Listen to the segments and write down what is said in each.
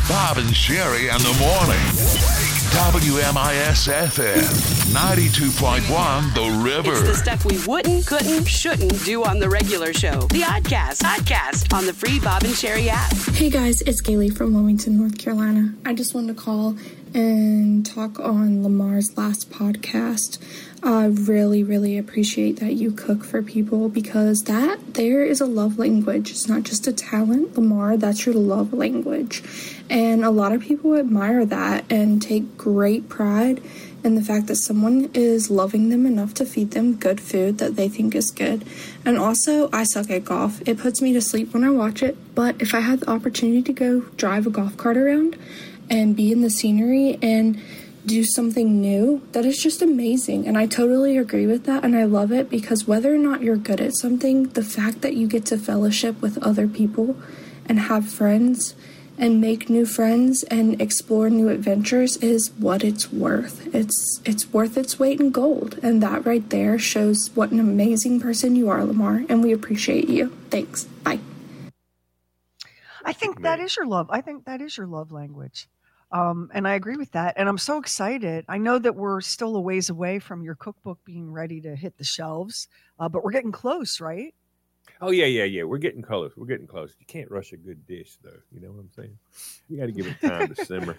Bob and Sherry in the morning. WMIS-FM 92.1 The River. It's the stuff we wouldn't, couldn't, shouldn't do on the regular show. The Oddcast on the free Bob and Sherry app. Hey guys, it's Kaylee from Wilmington, North Carolina. I just wanted to call and talk on Lamar's last podcast. I really, really appreciate that you cook for people, because that there is a love language. It's not just a talent, Lamar, that's your love language. And a lot of people admire that and take great pride in the fact that someone is loving them enough to feed them good food that they think is good. And also, I suck at golf. It puts me to sleep when I watch it, but if I had the opportunity to go drive a golf cart around and be in the scenery and do something new, that is just amazing. And I totally agree with that, and I love it, because whether or not you're good at something, the fact that you get to fellowship with other people and have friends and make new friends and explore new adventures is what it's worth. It's worth its weight in gold, and that right there shows what an amazing person you are, Lamar, and we appreciate you. Thanks. Bye. I think that is your love. I think that is your love language. And I agree with that. And I'm so excited. I know that we're still a ways away from your cookbook being ready to hit the shelves, but we're getting close, right? Oh, yeah. We're getting close. You can't rush a good dish, though. You know what I'm saying? You got to give it time to simmer.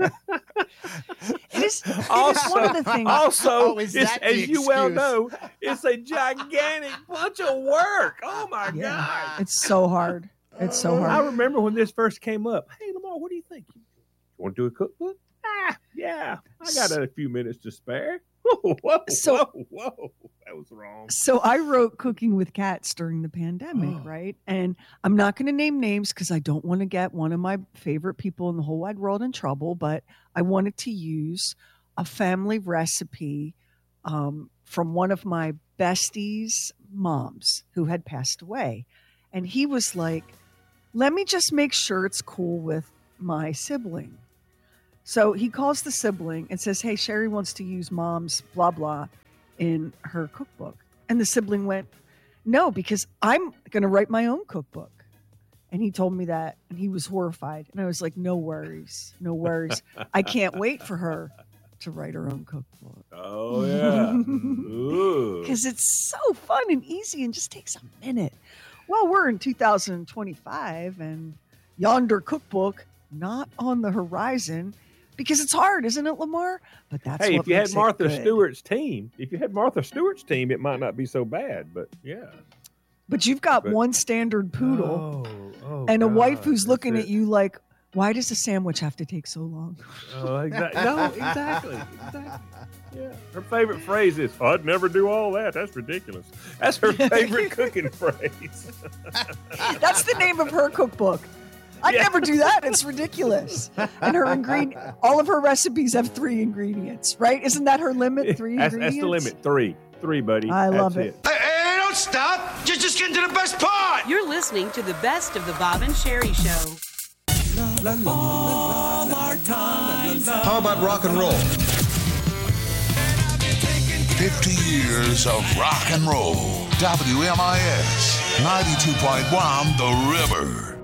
It is one of the things. Also, as you well know, it's a gigantic bunch of work. Oh, my God. It's so hard. It's so hard. I remember when this first came up. Hey, Lamar, what do you think? You want to do a cookbook? Yeah. I got a few minutes to spare. Whoa. That was wrong. So I wrote Cooking with Cats during the pandemic, right? And I'm not going to name names because I don't want to get one of my favorite people in the whole wide world in trouble, but I wanted to use a family recipe from one of my besties' moms who had passed away. And he was like, let me just make sure it's cool with my sibling. So he calls the sibling and says, hey, Sherry wants to use mom's blah, blah in her cookbook. And the sibling went, no, because I'm going to write my own cookbook. And he told me that, and he was horrified. And I was like, no worries. I can't wait for her to write her own cookbook. Oh, yeah. Because it's so fun and easy and just takes a minute. Well, we're in 2025, and yonder cookbook not on the horizon. Because it's hard, isn't it, Lamar? But that's hey, what if you makes had Martha it good. Stewart's team, it might not be so bad. But yeah. But you've got one standard poodle and a wife who's looking at you like, why does the sandwich have to take so long? Oh, exactly. No, exactly. Yeah. Her favorite phrase is, I'd never do all that. That's ridiculous. That's her favorite cooking phrase. That's the name of her cookbook. I'd never do that. It's ridiculous. And her all of her recipes have 3 ingredients, right? Isn't that her limit? 3 ingredients? That's the limit. 3, buddy. I love it. Hey, don't stop. Just get to the best part. You're listening to the best of the Bob and Sherry Show. How about rock and roll? 50 years of rock and roll. WMIS 92.1 The River.